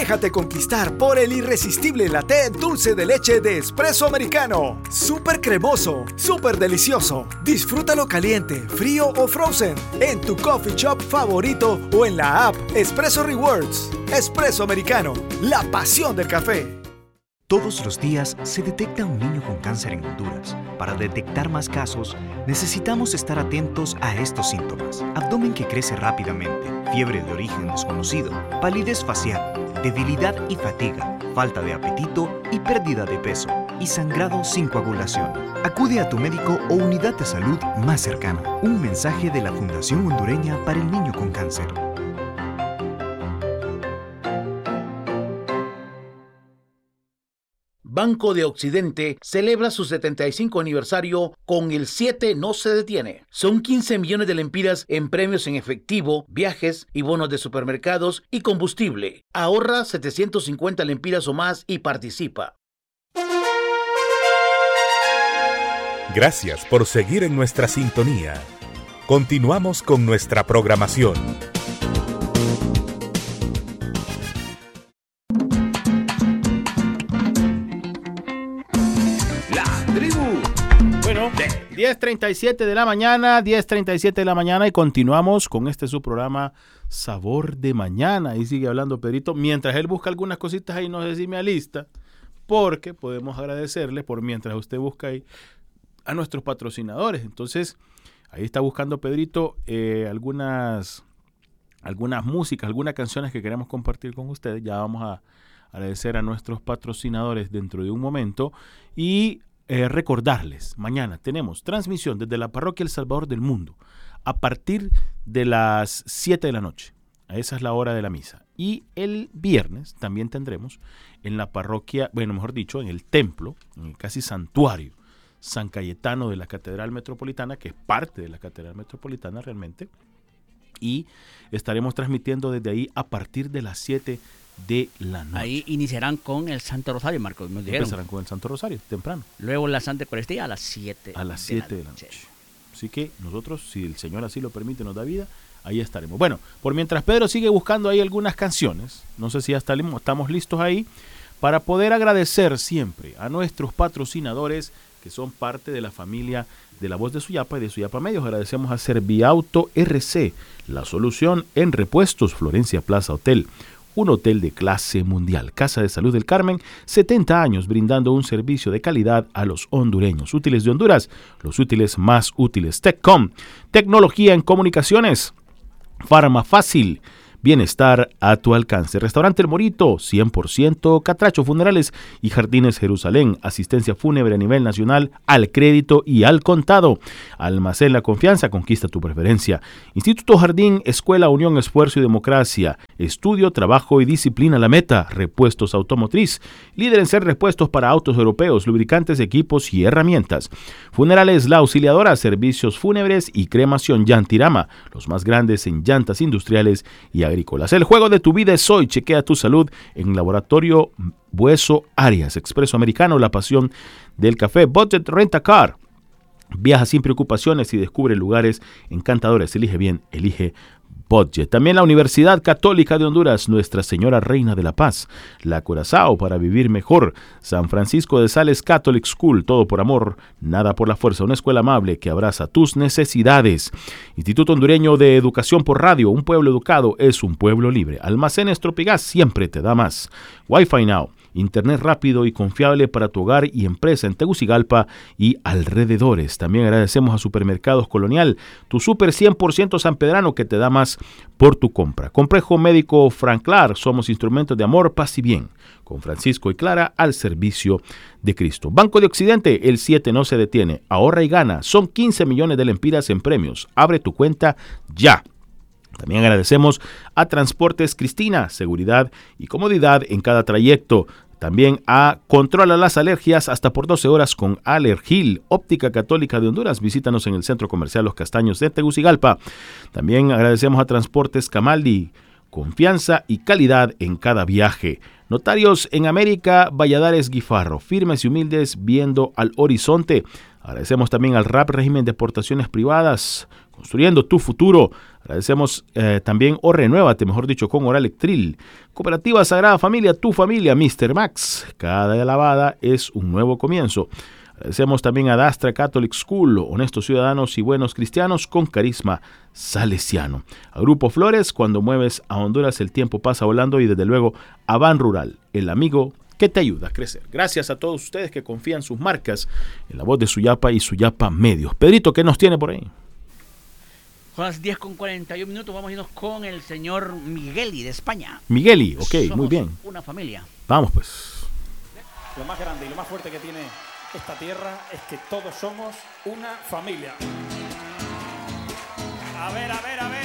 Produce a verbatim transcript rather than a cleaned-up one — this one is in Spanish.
Déjate conquistar por el irresistible latte dulce de leche de Espresso Americano. Súper cremoso, súper delicioso. Disfrútalo caliente, frío o frozen en tu coffee shop favorito o en la app Espresso Rewards. Espresso Americano, la pasión del café. Todos los días se detecta un niño con cáncer en Honduras. Para detectar más casos, necesitamos estar atentos a estos síntomas. Abdomen que crece rápidamente, fiebre de origen desconocido, palidez facial, debilidad y fatiga, falta de apetito y pérdida de peso, y sangrado sin coagulación. Acude a tu médico o unidad de salud más cercana. Un mensaje de la Fundación Hondureña para el Niño con Cáncer. Banco de Occidente celebra su setenta y cinco aniversario con el siete no se detiene. Son quince millones de lempiras en premios en efectivo, viajes y bonos de supermercados y combustible. Ahorra setecientos cincuenta lempiras o más y participa. Gracias por seguir en nuestra sintonía. Continuamos con nuestra programación. diez treinta y siete de la mañana, diez treinta y siete de la mañana y continuamos con este su programa Sabor de Mañana. Ahí sigue hablando Pedrito, mientras él busca algunas cositas ahí, no sé si me alista, porque podemos agradecerle por mientras usted busca ahí a nuestros patrocinadores. Entonces, ahí está buscando Pedrito eh, algunas, algunas músicas, algunas canciones que queremos compartir con ustedes. Ya vamos a agradecer a nuestros patrocinadores dentro de un momento y Eh, recordarles, mañana tenemos transmisión desde la Parroquia El Salvador del Mundo a partir de las siete de la noche. Esa es la hora de la misa. Y el viernes también tendremos en la parroquia, bueno, mejor dicho, en el templo, en el casi santuario San Cayetano de la Catedral Metropolitana, que es parte de la Catedral Metropolitana realmente, y estaremos transmitiendo desde ahí a partir de las siete de la noche. Ahí iniciarán con el Santo Rosario, Marcos. Nos dijeron. Empezarán con el Santo Rosario, temprano. Luego la Santa Eucaristía a las siete. A las siete de la noche. Así que nosotros, si el Señor así lo permite, nos da vida, ahí estaremos. Bueno, por mientras Pedro sigue buscando ahí algunas canciones, no sé si ya estamos listos ahí, para poder agradecer siempre a nuestros patrocinadores que son parte de la familia de La Voz de Suyapa y de Suyapa Medios. Agradecemos a Serviauto R C, la solución en repuestos, Florencia Plaza Hotel, un hotel de clase mundial. Casa de Salud del Carmen, setenta años brindando un servicio de calidad a los hondureños. Útiles de Honduras, los útiles más útiles. Teccom, tecnología en comunicaciones. Farma Fácil, bienestar a tu alcance. Restaurante El Morito, cien por ciento Catracho Funerales y Jardines Jerusalén. Asistencia fúnebre a nivel nacional, al crédito y al contado. Almacén La Confianza, conquista tu preferencia. Instituto Jardín, Escuela Unión, Esfuerzo y Democracia. Estudio, trabajo y disciplina la meta. Repuestos Automotriz, líder en ser repuestos para autos europeos, lubricantes, equipos y herramientas. Funerales La Auxiliadora, servicios fúnebres y cremación. Yantirama, los más grandes en llantas industriales y agrícolas. El juego de tu vida es hoy. Chequea tu salud en Laboratorio Bueso Arias. Expreso Americano, la pasión del café. Budget Rent a Car, viaja sin preocupaciones y descubre lugares encantadores. Elige bien, elige Budget. También la Universidad Católica de Honduras, Nuestra Señora Reina de la Paz. La Curazao, para vivir mejor. San Francisco de Sales Catholic School, todo por amor, nada por la fuerza. Una escuela amable que abraza tus necesidades. Instituto Hondureño de Educación por Radio, un pueblo educado es un pueblo libre. Almacenes Tropigas, siempre te da más. Wi-Fi Now, internet rápido y confiable para tu hogar y empresa en Tegucigalpa y alrededores. También agradecemos a Supermercados Colonial, tu super cien por ciento sanpedrano que te da más por tu compra. Complejo Médico Franclar, somos instrumentos de amor, paz y bien. Con Francisco y Clara al servicio de Cristo. Banco de Occidente, el siete no se detiene. Ahorra y gana, son quince millones de lempiras en premios. Abre tu cuenta ya. También agradecemos a Transportes Cristina, seguridad y comodidad en cada trayecto. También a Controla las alergias hasta por doce horas con Alergil. Óptica Católica de Honduras, visítanos en el Centro Comercial Los Castaños de Tegucigalpa. También agradecemos a Transportes Camaldi, confianza y calidad en cada viaje. Notarios en América, Valladares Guifarro, firmes y humildes viendo al horizonte. Agradecemos también al R A P, régimen de aportaciones privadas, construyendo tu futuro. Agradecemos eh, también o renuévate, mejor dicho, con Oralectril. Cooperativa Sagrada Familia, tu familia, mister Max. Cada lavada es un nuevo comienzo. Agradecemos también a Dastra Catholic School, honestos ciudadanos y buenos cristianos con carisma salesiano. A Grupo Flores, cuando mueves a Honduras el tiempo pasa volando, y desde luego a Ban Rural, el amigo que te ayuda a crecer. Gracias a todos ustedes que confían sus marcas en la voz de Suyapa y Suyapa Medios. Pedrito, ¿qué nos tiene por ahí? Son las diez con cuarenta y un minutos, vamos a irnos con el señor Migueli de España. Migueli, ok, Somos muy bien. Una familia. Vamos pues. Lo más grande y lo más fuerte que tiene esta tierra es que todos somos una familia. A ver, a ver, a ver.